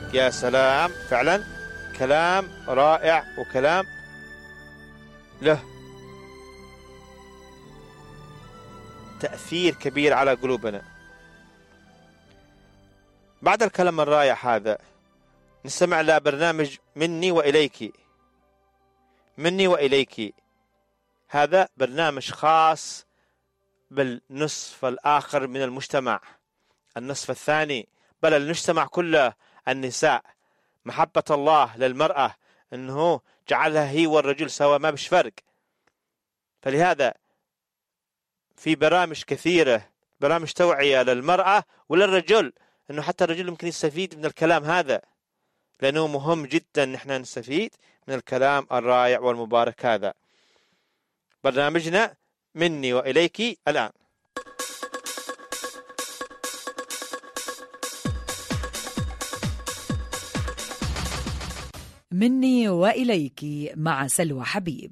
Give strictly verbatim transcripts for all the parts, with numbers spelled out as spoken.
يا سلام، فعلا كلام رائع وكلام له تأثير كبير على قلوبنا. بعد الكلام الرائع هذا نستمع لبرنامج مني وإليك. مني وإليك هذا برنامج خاص بالنصف الآخر من المجتمع، النصف الثاني، بل المجتمع كله، النساء. محبة الله للمرأة أنه جعلها هي والرجل سوا، ما بش فرق. فلهذا في برامج كثيرة، برامج توعية للمرأة وللرجل، أنه حتى الرجل يمكن يستفيد من الكلام هذا، لأنه مهم جدا نحن نستفيد من الكلام الرائع والمبارك هذا. برنامجنا مني وإليك الآن. مني وإليك مع سلوى حبيب.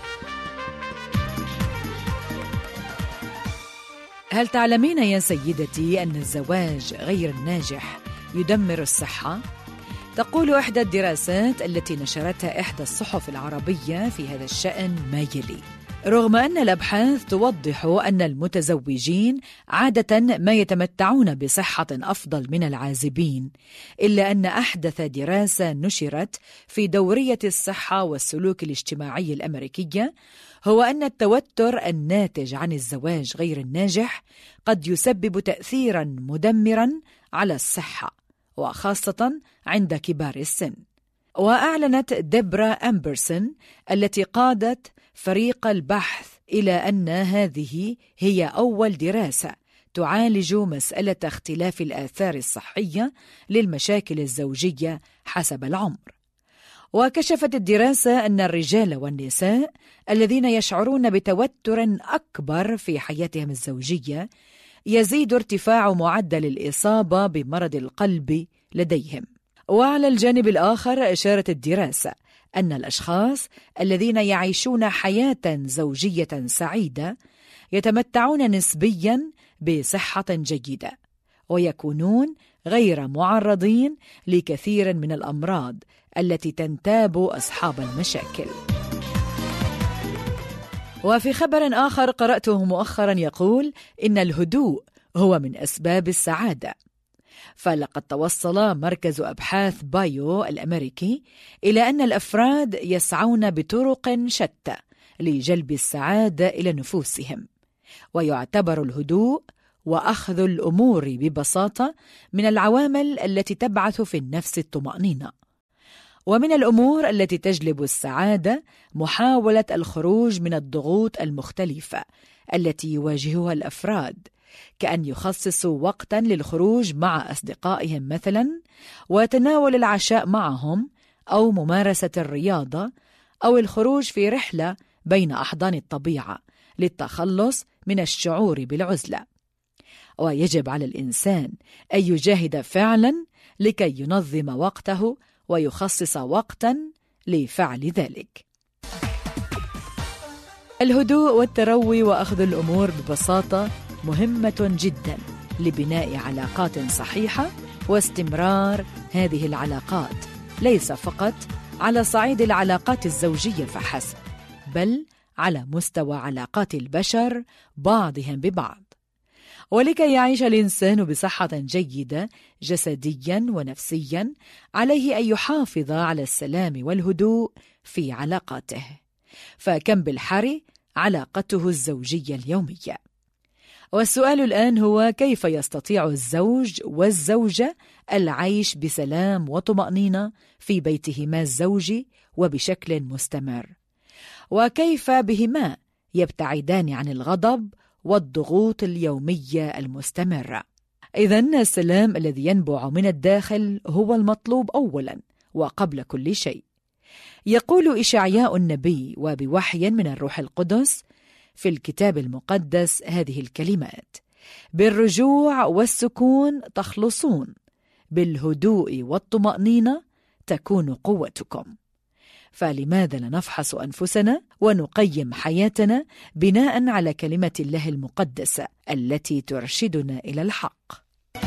هل تعلمين يا سيدتي أن الزواج غير الناجح يدمر الصحة؟ تقول إحدى الدراسات التي نشرتها إحدى الصحف العربية في هذا الشأن ما يلي: رغم أن الأبحاث توضح أن المتزوجين عادة ما يتمتعون بصحة أفضل من العازبين، إلا أن أحدث دراسة نشرت في دورية الصحة والسلوك الاجتماعي الأمريكية هو أن التوتر الناتج عن الزواج غير الناجح قد يسبب تأثيراً مدمراً على الصحة، وخاصة عند كبار السن. وأعلنت ديبرا أمبرسون التي قادت فريق البحث إلى أن هذه هي أول دراسة تعالج مسألة اختلاف الآثار الصحية للمشاكل الزوجية حسب العمر. وكشفت الدراسة أن الرجال والنساء الذين يشعرون بتوتر أكبر في حياتهم الزوجية يزيد ارتفاع معدل الإصابة بمرض القلب لديهم. وعلى الجانب الآخر أشارت الدراسة أن الأشخاص الذين يعيشون حياة زوجية سعيدة يتمتعون نسبياً بصحة جيدة، ويكونون غير معرضين لكثير من الأمراض التي تنتاب أصحاب المشاكل. وفي خبر آخر قرأته مؤخراً يقول إن الهدوء هو من أسباب السعادة. فلقد توصل مركز أبحاث بايو الأمريكي إلى أن الأفراد يسعون بطرق شتى لجلب السعادة إلى نفوسهم، ويعتبر الهدوء وأخذ الأمور ببساطة من العوامل التي تبعث في النفس الطمأنينة. ومن الأمور التي تجلب السعادة محاولة الخروج من الضغوط المختلفة التي يواجهها الأفراد، كأن يخصصوا وقتاً للخروج مع أصدقائهم مثلاً، وتناول العشاء معهم، أو ممارسة الرياضة، أو الخروج في رحلة بين أحضان الطبيعة للتخلص من الشعور بالعزلة. ويجب على الإنسان أن يجاهد فعلاً لكي ينظم وقته ويخصص وقتاً لفعل ذلك. الهدوء والتروي وأخذ الأمور ببساطة مهمة جداً لبناء علاقات صحيحة واستمرار هذه العلاقات، ليس فقط على صعيد العلاقات الزوجية فحسب، بل على مستوى علاقات البشر بعضهم ببعض. ولكي يعيش الإنسان بصحة جيدة جسدياً ونفسياً، عليه أن يحافظ على السلام والهدوء في علاقاته. فكم بالحري علاقته الزوجية اليومية. والسؤال الآن هو: كيف يستطيع الزوج والزوجة العيش بسلام وطمأنينة في بيتهما الزوجي وبشكل مستمر؟ وكيف بهما يبتعدان عن الغضب والضغوط اليومية المستمرة؟ إذن السلام الذي ينبع من الداخل هو المطلوب أولاً وقبل كل شيء. يقول إشعياء النبي وبوحي من الروح القدس في الكتاب المقدس هذه الكلمات: بالرجوع والسكون تخلصون، بالهدوء والطمأنينة تكون قوتكم. فلماذا لا نفحص أنفسنا ونقيم حياتنا بناء على كلمة الله المقدسة التي ترشدنا إلى الحق؟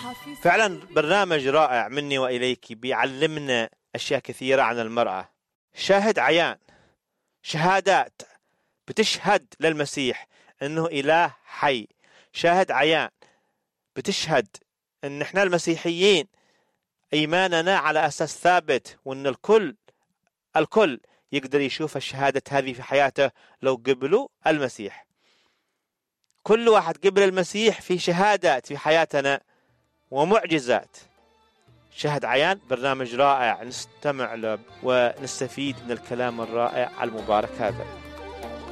فعلا برنامج رائع مني وإليك بيعلمنا أشياء كثيرة عن المرأة. شاهد عيان، شهادات بتشهد للمسيح أنه إله حي. شاهد عيان بتشهد أن إحنا المسيحيين إيماننا على أساس ثابت، وأن الكل الكل يقدر يشوف الشهادة هذه في حياته لو قبلوا المسيح. كل واحد قبل المسيح في شهادات في حياتنا ومعجزات. شاهد عيان برنامج رائع نستمع له ونستفيد من الكلام الرائع المبارك هذا.